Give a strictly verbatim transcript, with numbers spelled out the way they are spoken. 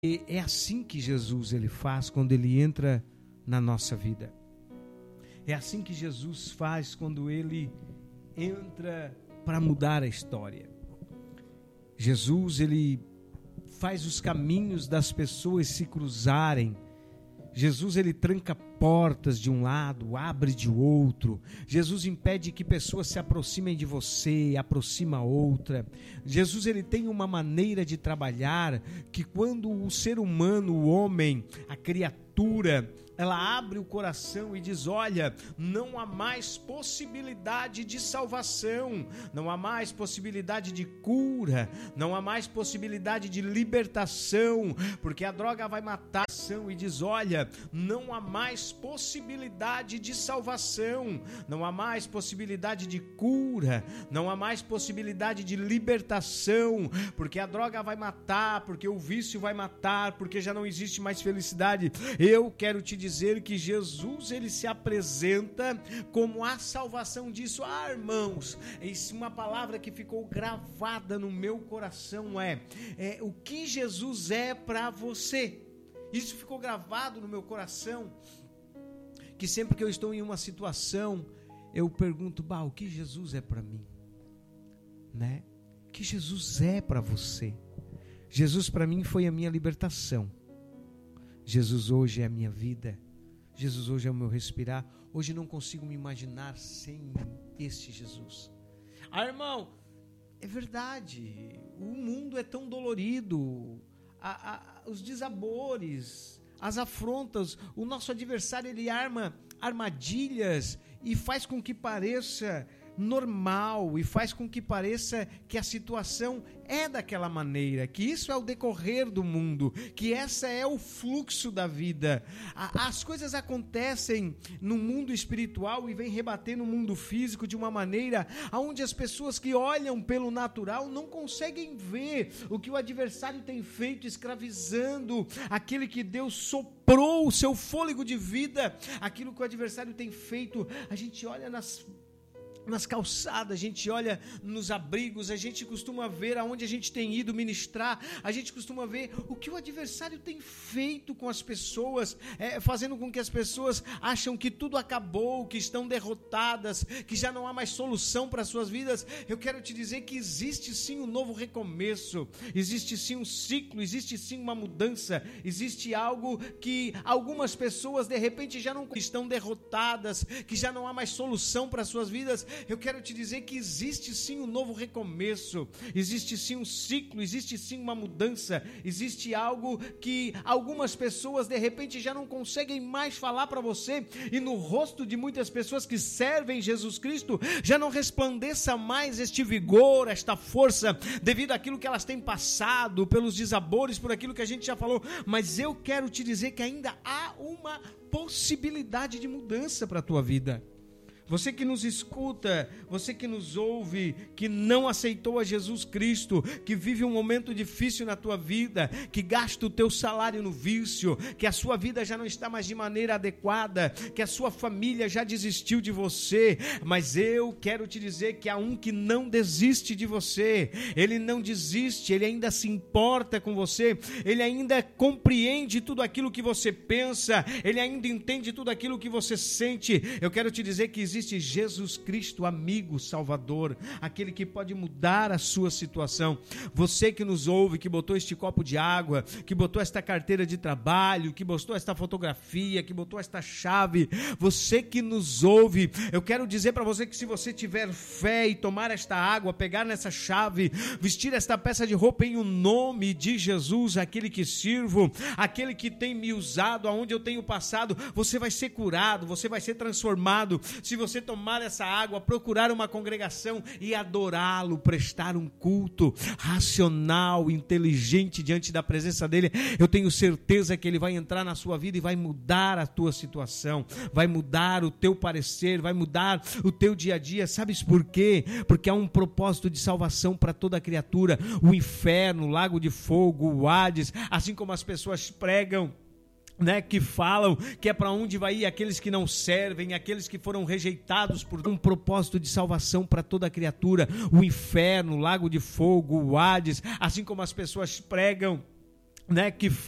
E é assim que Jesus ele faz quando ele entra na nossa vida. É assim que Jesus faz quando ele entra para mudar a história. Jesus ele faz os caminhos das pessoas se cruzarem. Jesus ele tranca portas de um lado, abre de outro. Jesus impede que pessoas se aproximem de você, aproxima outra. Jesus ele tem uma maneira de trabalhar que quando o ser humano, o homem, a criatura, ela abre o coração e diz: olha, não há mais possibilidade de salvação, não há mais possibilidade de cura, não há mais possibilidade de libertação, porque a droga vai matar. E diz: olha, não há mais possibilidade de salvação, não há mais possibilidade de cura, não há mais possibilidade de libertação, porque a droga vai matar, porque o vício vai matar, porque já não existe mais felicidade. Eu quero te dizer que Jesus ele se apresenta como a salvação disso. Ah, irmãos, isso, uma palavra que ficou gravada no meu coração é, é o que Jesus é para você. Isso ficou gravado no meu coração, que sempre que eu estou em uma situação, eu pergunto: bah, o que Jesus é para mim? Né? O que Jesus é para você? Jesus para mim foi a minha libertação. Jesus hoje é a minha vida. Jesus hoje é o meu respirar. Hoje não consigo me imaginar sem este Jesus. Ah, irmão, é verdade, o mundo é tão dolorido. A, a, os desabores, as afrontas, o nosso adversário ele arma armadilhas e faz com que pareça normal e faz com que pareça que a situação é daquela maneira, que isso é o decorrer do mundo, que essa é o fluxo da vida. As coisas acontecem no mundo espiritual e vêm rebater no mundo físico de uma maneira onde as pessoas que olham pelo natural não conseguem ver o que o adversário tem feito, escravizando aquele que Deus soprou o seu fôlego de vida, aquilo que o adversário tem feito. A gente olha nas nas calçadas, a gente olha nos abrigos, a gente costuma ver aonde a gente tem ido ministrar, a gente costuma ver o que o adversário tem feito com as pessoas, é, fazendo com que as pessoas acham que tudo acabou, que estão derrotadas, que já não há mais solução para as suas vidas. Eu quero te dizer que existe sim um novo recomeço, existe sim um ciclo, existe sim uma mudança, existe algo que algumas pessoas de repente já não estão derrotadas, que já não há mais solução para as suas vidas. Eu quero te dizer que existe sim um novo recomeço, existe sim um ciclo, existe sim uma mudança, existe algo que algumas pessoas de repente já não conseguem mais falar para você, e no rosto de muitas pessoas que servem Jesus Cristo já não resplandeça mais este vigor, esta força, devido àquilo que elas têm passado, pelos desabores, por aquilo que a gente já falou. Mas eu quero te dizer que ainda há uma possibilidade de mudança para a tua vida. Você que nos escuta, você que nos ouve, que não aceitou a Jesus Cristo, que vive um momento difícil na tua vida, que gasta o teu salário no vício, que a sua vida já não está mais de maneira adequada, que a sua família já desistiu de você, mas eu quero te dizer que há um que não desiste de você. Ele não desiste, ele ainda se importa com você, ele ainda compreende tudo aquilo que você pensa, ele ainda entende tudo aquilo que você sente. Eu quero te dizer que existe Existe Jesus Cristo, amigo, Salvador, aquele que pode mudar a sua situação. Você que nos ouve, que botou este copo de água, que botou esta carteira de trabalho, que botou esta fotografia, que botou esta chave, você que nos ouve, eu quero dizer para você que se você tiver fé e tomar esta água, pegar nessa chave, vestir esta peça de roupa em o nome de Jesus, aquele que sirvo, aquele que tem me usado, aonde eu tenho passado, você vai ser curado, você vai ser transformado. Se você tomar essa água, procurar uma congregação e adorá-lo, prestar um culto racional, inteligente diante da presença dele, eu tenho certeza que ele vai entrar na sua vida e vai mudar a tua situação, vai mudar o teu parecer, vai mudar o teu dia a dia. Sabes por quê? Porque há um propósito de salvação para toda criatura. O inferno, o lago de fogo, o Hades, assim como as pessoas pregam, né, que falam que é para onde vai ir aqueles que não servem, aqueles que foram rejeitados, por um propósito de salvação para toda criatura. O inferno, o lago de fogo, o Hades, assim como as pessoas pregam, né, que